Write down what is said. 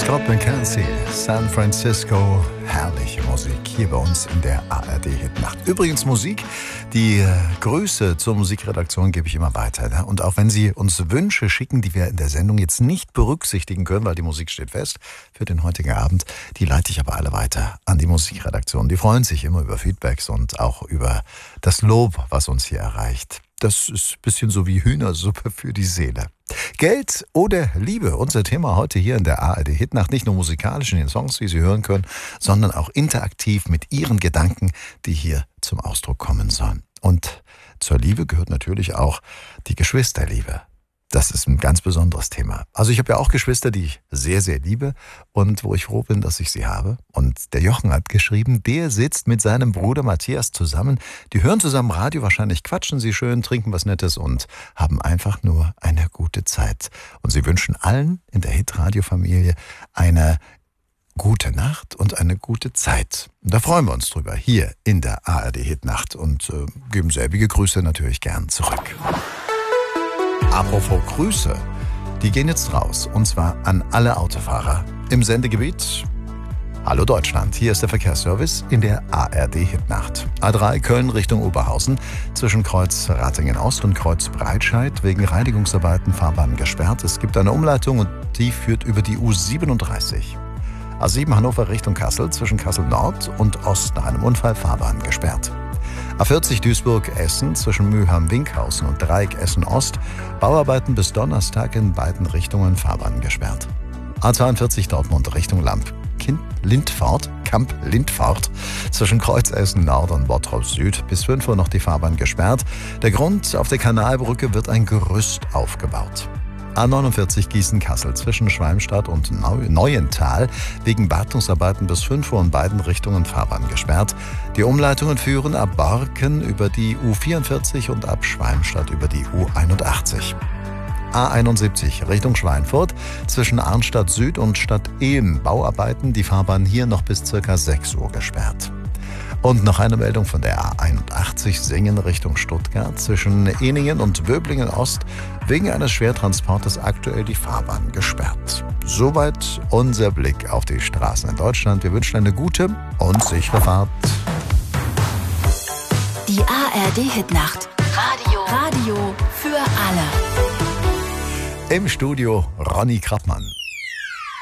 Scott McKenzie, San Francisco, herrliche Musik hier bei uns in der ARD-Hitnacht. Übrigens Musik, die Grüße zur Musikredaktion gebe ich immer weiter. Ne? Und auch wenn Sie uns Wünsche schicken, die wir in der Sendung jetzt nicht berücksichtigen können, weil die Musik steht fest für den heutigen Abend, die leite ich aber alle weiter an die Musikredaktion. Die freuen sich immer über Feedbacks und auch über das Lob, was uns hier erreicht. Das ist ein bisschen so wie Hühnersuppe für die Seele. Geld oder Liebe, unser Thema heute hier in der ARD-Hitnacht. Nicht nur musikalisch in den Songs, wie Sie hören können, sondern auch interaktiv mit Ihren Gedanken, die hier zum Ausdruck kommen sollen. Und zur Liebe gehört natürlich auch die Geschwisterliebe. Das ist ein ganz besonderes Thema. Also ich habe ja auch Geschwister, die ich sehr, sehr liebe und wo ich froh bin, dass ich sie habe. Und der Jochen hat geschrieben, der sitzt mit seinem Bruder Matthias zusammen. Die hören zusammen Radio, wahrscheinlich quatschen sie schön, trinken was Nettes und haben einfach nur eine gute Zeit. Und sie wünschen allen in der Hit-Radio-Familie eine gute Nacht und eine gute Zeit. Und da freuen wir uns drüber, hier in der ARD-Hitnacht und geben selbige Grüße natürlich gern zurück. Apropos Grüße, die gehen jetzt raus, und zwar an alle Autofahrer im Sendegebiet. Hallo Deutschland, hier ist der Verkehrsservice in der ARD-Hitnacht. A3 Köln Richtung Oberhausen, zwischen Kreuz Ratingen Ost und Kreuz Breitscheid, wegen Reinigungsarbeiten Fahrbahn gesperrt. Es gibt eine Umleitung und die führt über die U37. A7 Hannover Richtung Kassel, zwischen Kassel Nord und Ost nach einem Unfall Fahrbahn gesperrt. A40 Duisburg-Essen zwischen Mülheim-Winkhausen und Dreieck Essen-Ost. Bauarbeiten bis Donnerstag in beiden Richtungen, Fahrbahn gesperrt. A42 Dortmund Richtung Kamp-Lindfort zwischen Kreuz Essen-Nord und Bottrop Süd. Bis 5 Uhr noch die Fahrbahn gesperrt. Der Grund: auf der Kanalbrücke wird ein Gerüst aufgebaut. A49 Gießen-Kassel zwischen Schwalmstadt und Neuental, wegen Wartungsarbeiten bis 5 Uhr in beiden Richtungen, Fahrbahn gesperrt. Die Umleitungen führen ab Borken über die U44 und ab Schwalmstadt über die U81. A71 Richtung Schweinfurt, zwischen Arnstadt Süd und Stadt Ehm, Bauarbeiten, die Fahrbahn hier noch bis ca. 6 Uhr gesperrt. Und noch eine Meldung von der A81 Singen Richtung Stuttgart, zwischen Eningen und Böblingen Ost, wegen eines Schwertransportes aktuell die Fahrbahn gesperrt. Soweit unser Blick auf die Straßen in Deutschland. Wir wünschen eine gute und sichere Fahrt. Die ARD-Hitnacht. Radio für alle. Im Studio Ronny Krappmann.